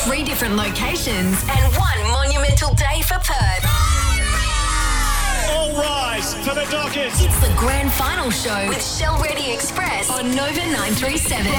3 different locations and 1 monumental day for Perth. All rise for the Dockers. It's the Grand Final Show with Shell Ready Express on Nova 937.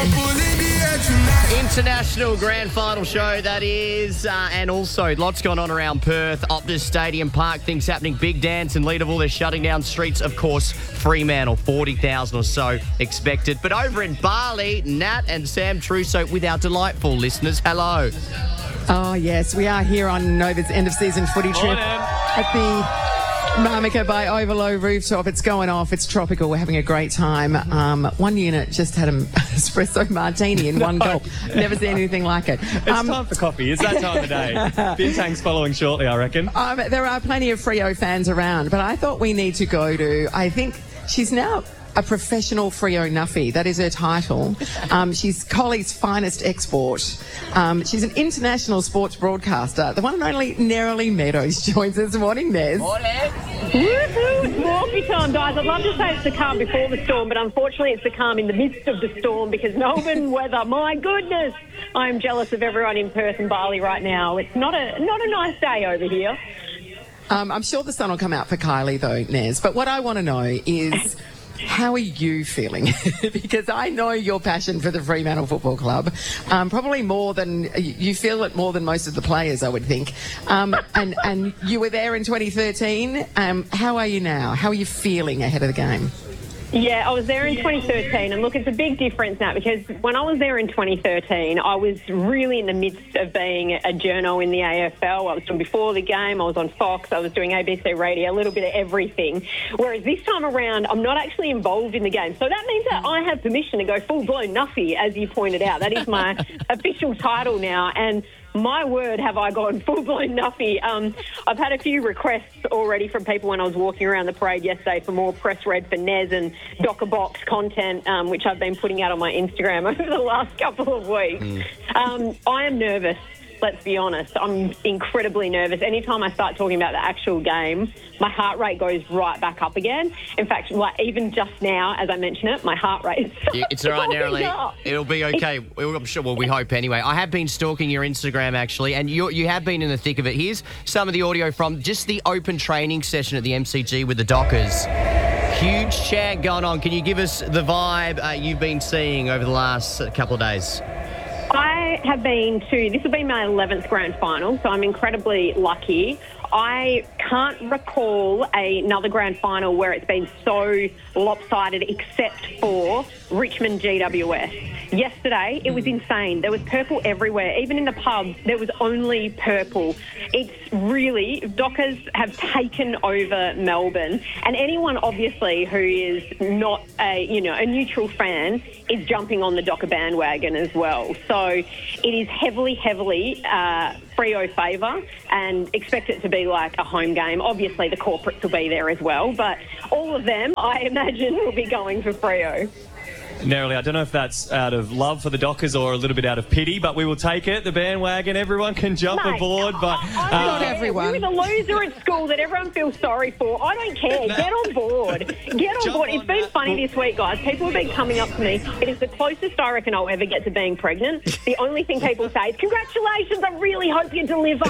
International Grand Final Show, that is. And also, lots going on around Perth. Optus Stadium Park, things happening. Big dance in Leederville. They're shutting down streets. Of course, Fremantle, 40,000 or so expected. But over in Bali, Nat and Sam Trusso with our delightful listeners. Hello. Oh, yes. We are here on Nova's end-of-season footy trip at the Marmica by Overlow rooftop. It's going off. It's tropical. We're having a great time. One unit just had an espresso martini in one gulp. Never seen anything like it. It's time for coffee. It's that time of day. Bintang's following shortly, I reckon. There are plenty of Freo fans around, but I thought we need to go to, I think she's now a professional Freo Nuffy. That is her title. She's Collie's finest export. She's an international sports broadcaster. The one and only Nerily Meadows joins us. Morning, Nez. Morning. Woohoo! It's Morphy time, guys. I'd love to say it's the calm before the storm, but unfortunately it's the calm in the midst of the storm because Melbourne weather, my goodness. I'm jealous of everyone in Perth and Bali right now. It's not a nice day over here. I'm sure the sun will come out for Kylie, though, Nez. But what I want to know is, how are you feeling? Because I know your passion for the Fremantle Football Club, probably more than, you feel it more than most of the players, I would think. And you were there in 2013. How are you now? How are you feeling ahead of the game? Yeah, I was there in 2013, and look, it's a big difference now because when I was there in 2013, I was really in the midst of being a journo in the AFL. I was doing before the game, I was on Fox, I was doing ABC Radio, a little bit of everything. Whereas this time around, I'm not actually involved in the game. So that means that I have permission to go full-blown nuffy, as you pointed out. That is my official title now, and my word, have I gone full-blown nuffy. I've had a few requests already from people when I was walking around the parade yesterday for more press read for Nez and Docker Box content, which I've been putting out on my Instagram over the last couple of weeks. I am nervous. Let's be honest. I'm incredibly nervous. Anytime I start talking about the actual game, my heart rate goes right back up again. In fact, like even just now, as I mentioned it, my heart rate is It's all right, Nerily. It'll be okay. I'm sure. Well, we hope anyway. I have been stalking your Instagram, actually, and you have been in the thick of it. Here's some of the audio from just the open training session at the MCG with the Dockers. Huge chant going on. Can you give us the vibe you've been seeing over the last couple of days? I have been to, this will be my 11th grand final, so I'm incredibly lucky. I can't recall another grand final where it's been so lopsided except for Richmond GWS. Yesterday, it was insane. There was purple everywhere. Even in the pubs, there was only purple. It's really, Dockers have taken over Melbourne, and anyone obviously who is not a neutral fan is jumping on the Docker bandwagon as well. So it is heavily Freo favour, and expect it to be like a home game. Obviously, the corporates will be there as well, but all of them, I imagine, will be going for Freo. Nerily, I don't know if that's out of love for the Dockers or a little bit out of pity, but we will take it. The bandwagon, everyone can jump aboard. But not everyone. We were the loser at school that everyone feels sorry for. I don't care. Get on board. Get on board. It's been funny this week, guys. People have been coming up to me. It is the closest I reckon I'll ever get to being pregnant. The only thing people say is, congratulations, I really hope you deliver.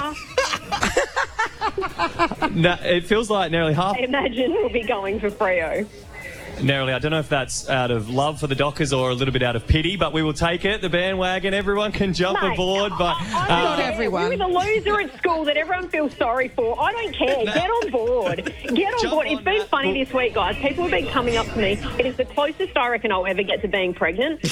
No, it feels like nearly half. I imagine we'll be going for Freo. Nerily, I don't know if that's out of love for the Dockers or a little bit out of pity, but we will take it. The bandwagon, everyone can jump aboard. But not everyone. We were the loser at school that everyone feels sorry for. I don't care. Get on board. Get on board. It's been funny this week, guys. People have been coming up to me. It is the closest I reckon I'll ever get to being pregnant.